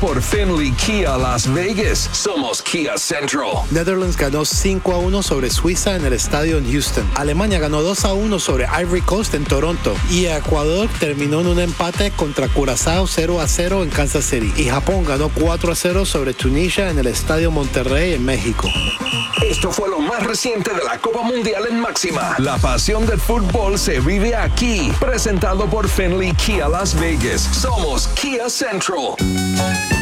por Finley Kia Las Vegas. Somos Kia Central. Netherlands ganó 5-1 sobre Suiza en el estadio en Houston. Alemania ganó 2-1 sobre Ivory Coast en Toronto. Y Ecuador terminó en un empate contra Curazao 0-0 en Kansas City. Y Japón ganó 4-0 sobre Tunisia en el estadio Monterrey en México. Esto fue lo más reciente de la Copa Mundial en Máxima. La pasión del fútbol se vive aquí. Presentado por Finley Kia Las Vegas. Somos Kia Central.